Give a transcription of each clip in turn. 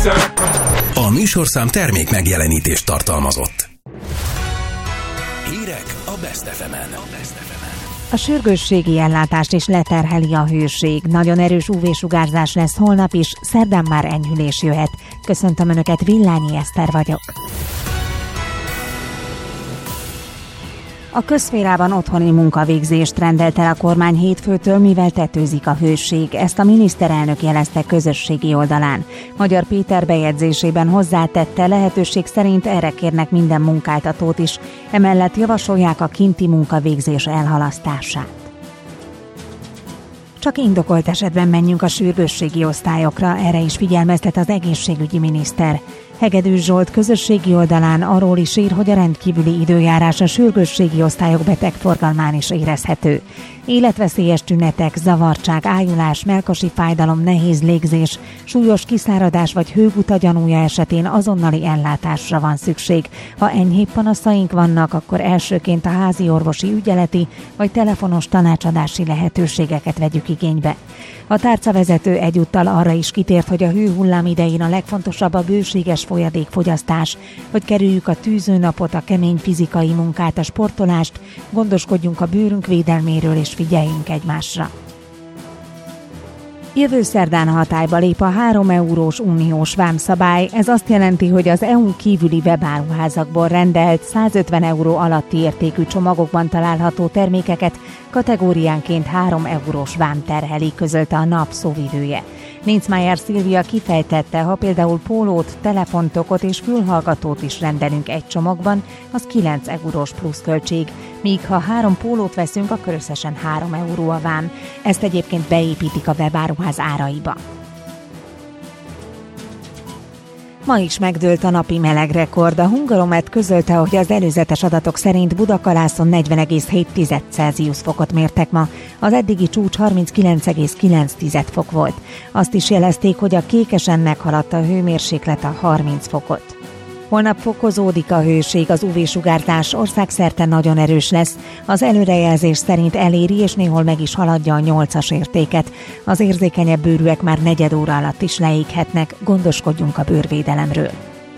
A műsorszám termék megjelenítést tartalmazott. Hírek a Best FM-en. A sürgősségi ellátást is leterheli a hőség. Nagyon erős UV-sugárzás lesz holnap is, szerdán már enyhülés jöhet. Köszöntöm Önöket, Villányi Eszter vagyok. A közszférában otthoni munkavégzést rendelt el a kormány hétfőtől, mivel tetőzik a hőség. Ezt a miniszterelnök jelezte közösségi oldalán. Magyar Péter bejegyzésében hozzátette, lehetőség szerint erre kérnek minden munkáltatót is. Emellett javasolják a kinti munkavégzés elhalasztását. Csak indokolt esetben menjünk a sürgősségi osztályokra, erre is figyelmeztet az egészségügyi miniszter. Hegedűs Zsolt közösségi oldalán arról is ír, hogy a rendkívüli időjárás a sürgősségi osztályok betegforgalmán is érezhető. Életveszélyes tünetek, zavartság, ájulás, melkasi fájdalom, nehéz légzés, súlyos kiszáradás vagy hőguta gyanúja esetén azonnali ellátásra van szükség. Ha enyhébb panaszaink vannak, akkor elsőként a házi orvosi ügyeleti vagy telefonos tanácsadási lehetőségeket vegyük igénybe. A tárcavezető egyúttal arra is kitért, hogy a hőhullám idején a legfontosabb a bőséges folyadékfogyasztás, hogy kerüljük a tűzőnapot, a kemény fizikai munkát, a sportolást, gondoskodjunk a bőrünk védelméről és figyeljünk egymásra. Jövő szerdán hatályba lép a 3 eurós uniós vámszabály. Ez azt jelenti, hogy az EU-n kívüli webáruházakból rendelt 150 euró alatti értékű csomagokban található termékeket kategóriánként 3 eurós vám terheli, közölte a NAP szóvivője. Ninczmájer Szilvia kifejtette, ha például pólót, telefontokot és fülhallgatót is rendelünk egy csomagban, az 9 eurós pluszköltség, míg ha 3 pólót veszünk, akkor összesen 3 euró a vám. Ezt egyébként beépítik a webáruház áraiba. Ma is megdőlt a napi melegrekord. A Hungaromet közölte, hogy az előzetes adatok szerint Budakalászon 40,7 Celsius fokot mértek ma. Az eddigi csúcs 39,9 fok volt. Azt is jelezték, hogy a Kékesen meghaladta a hőmérséklet a 30 fokot. Holnap fokozódik a hőség, az UV-sugárzás országszerte nagyon erős lesz. Az előrejelzés szerint eléri és néhol meg is haladja a 8-as értéket. Az érzékenyebb bőrűek már negyed óra alatt is leéghetnek, gondoskodjunk a bőrvédelemről.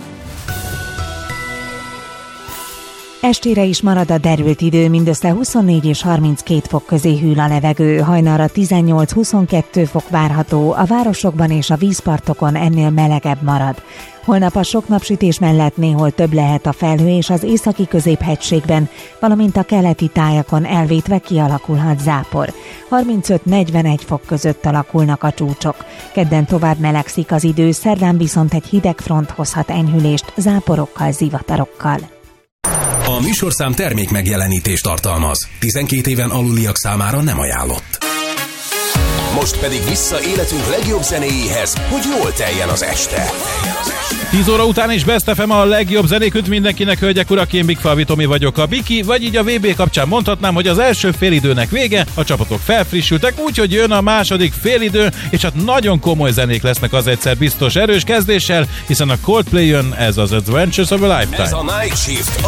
Estére is marad a derült idő, mindössze 24 és 32 fok közé hűl a levegő, hajnalra 18-22 fok várható, a városokban és a vízpartokon ennél melegebb marad. Holnap a sok napsütés mellett néhol több lehet a felhő és az északi középhegységben, valamint a keleti tájakon elvétve kialakulhat zápor. 35-41 fok között alakulnak a csúcsok. Kedden tovább melegszik az idő, szerdán viszont egy hideg front hozhat enyhülést zátporokkal, zivatarokkal. A műsorszám termék megjelenítést tartalmaz. 12 éven aluliak számára nem ajánlott. Most pedig vissza életünk legjobb zenéjéhez, hogy jól teljen az este. 10 óra után is Best FM a legjobb zenék üt mindenkinek, hölgyek, urak, én Big Falvi Tomi vagyok. A Biki, vagy így a VB kapcsán mondhatnám, hogy az első félidőnek vége, a csapatok felfrissültek, úgyhogy jön a második félidő, és hát nagyon komoly zenék lesznek az egyszer biztos, erős kezdéssel, hiszen a Coldplay jön, ez az Adventures of a Lifetime. Ez a Night Shift